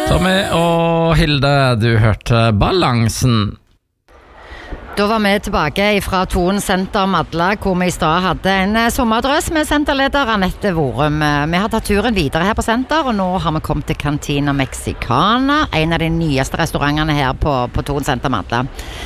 Tommy og Hilde, du hørte Balansen. Da var vi tilbake fra Thon Senter Madla, hvor vi I stad hadde en sommerdrøs med senterleder Annette Vorum. Vi har tatt turen videre her på senter, og nå har vi kommet til Cantina Mexicana, en av de nyeste restaurantene her på Thon Senter Madla.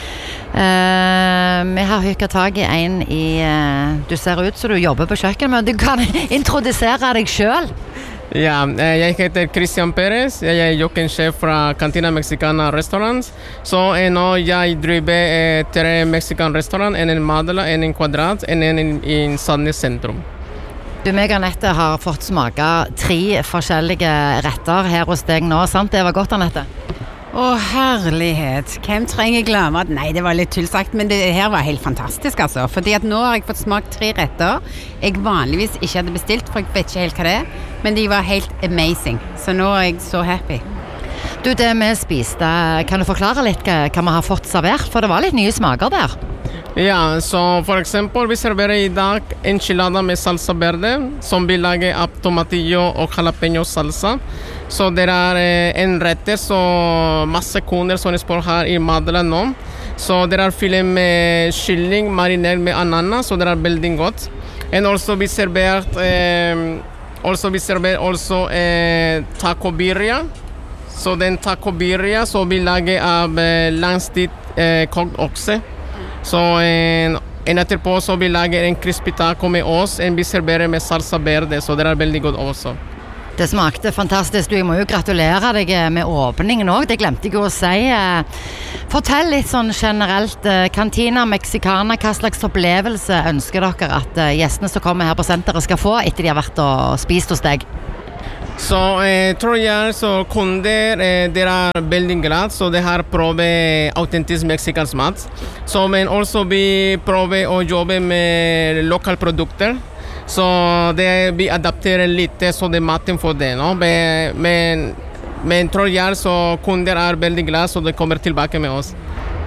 Vi har hykket tag I en du ser ut som du jobber på kjøkken, men du kan introdusere deg selv. Ja, jeg heter Christian Perez, jeg kjøkkensjef fra Cantina Mexicana Restaurant. Så nå jeg driver 3 Mexican restaurant, en I Madla, en I Kvadrat, en I Sandnes sentrum. Du, meg og Annette har fått smake 3 forskjellige retter her hos deg nå, sant? Det var godt, Annette? Herlighet, hvem trenger glemme at nei, det var litt tullsagt, men det her var helt fantastisk altså, fordi at nå har jeg fått smakt 3 retter jeg vanligvis ikke hadde bestilt, for jeg vet ikke helt hva det men de var helt amazing, så nå jeg så happy. Du, det vi spiste, kan du forklare litt hva vi har fått servert, for det var litt nye smaker der. Ja, så for eksempel vi serverer I dag enchilada med salsa verde, som vi lager av tomatillo og jalapeño salsa. Så det en retter, så masse kunder som spør her I Madla nå. Så det filet med kylling marinert med ananas, så det veldig godt. Og også vi serverer taco birria. Så den taco birria så vi lager av langstikt kokt okse. Så en etterpå så vi lager en crispy taco med oss, en vi serverer med salsa verde, så det veldig godt også. Det smakte fantastisk. Du, jeg må jo gratulere deg med åpningen også. Det glemte jeg å si. Fortell litt sånn generelt, Cantina Mexicana, hva slags opplevelse ønsker dere at gjestene som kommer her på senteret skal få etter de har vært og spist hos deg? Så tror jeg så kunder det veldig glad, så det prøver autentisk mexikansk mat. Så men også vi prøver å jobbe med lokale produkter. Så det vi adapterer litt så det maten for det, no? Men tror jeg så kunder veldig glad, så de kommer tilbake med oss.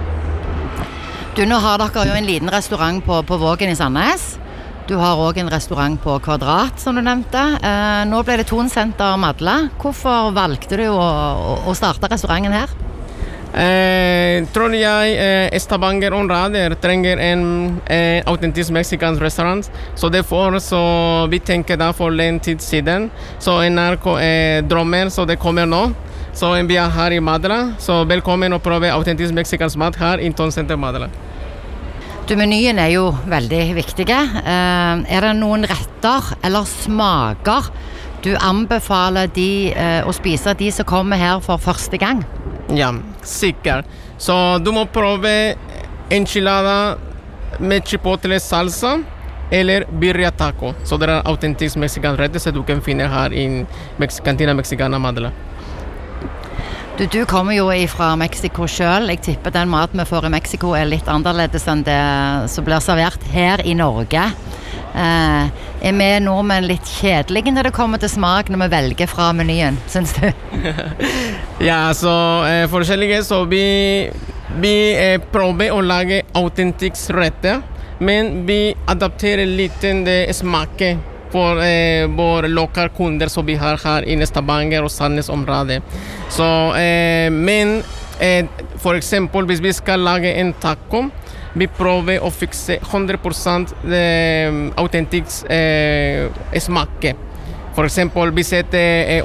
Du, nå har dere jo en liten restaurant på Vågen I Sandnes. Du har også en restaurant på Kvadrat, som du nevnte. Nå ble det Thon Senter Madla. Hvorfor valgte du å starte restauranten her? Tror jeg Stavanger-området trenger en autentisk mexikansk restaurant. Så derfor så vi tenker da for en tid siden. Så NRK drømmer, så det kommer nå. Så vi her I Madla. Så velkommen å prøve autentisk mexikansk mat her I Thon Senter Madla. Du, menyen jo veldig viktige. Det noen retter eller smaker du anbefaler å spise de som kommer her for første gang? Ja, sikkert. Så du må prøve enchilada med chipotle salsa eller birria taco. Så det autentisk mexikansk rett som du kan finne her I Cantina Mexicana Madla. Du kommer jo fra Mexico selv. Jeg tipper den maten vi får I Mexico litt annerledes enn det som blir servert her I Norge. Vi nordmenn litt kjedelige når det kommer til smak når vi velger fra menyen, synes du? Ja, så forskjellige, så vi prøver å lage autentisk retter, men vi adapterer litt det smaken for våre lokale kunder som vi har her I Stavanger og Sandnes området. Så, men for eksempel hvis vi skal lage en taco, vi prøver å fikse 100% autentisk smak. For eksempel vi setter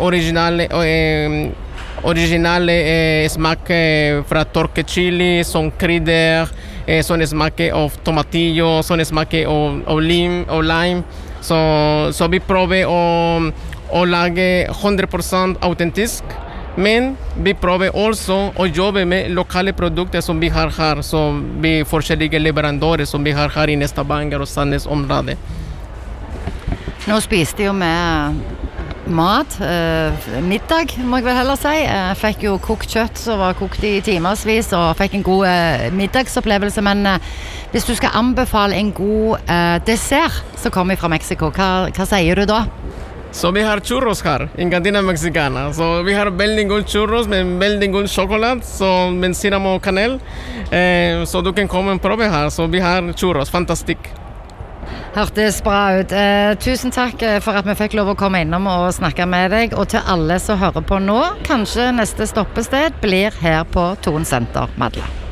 originale smak fra tørket chili, som krydder, sånn smak av tomatillo, sånn smak av lime. Så vi prøver å lage 100% autentisk, men vi prøver også å jobbe med lokale produkter som vi har her, som vi forskjellige leverandører som vi har her I Stavanger og Sandnes området. Nå spiste jo med mat, middag må jeg vel heller si. Jeg fikk jo kokt kjøtt som var kokt I timersvis og fikk en god middagsopplevelse, men hvis du skal anbefale en god dessert som kommer fra Mexico, hva sier du da? Så vi har churros her I Cantina Mexicana. Så vi har veldig god churros med veldig god sjokolade, med siram og kanel. Så du kan komme og prøve her. Så vi har churros, fantastisk. Hørtes bra ut. Tusen takk for at vi fikk lov å komme innom og snakke med deg. Og til alle som hører på nå, kanskje neste stoppested blir her på Thon Senter, Madla.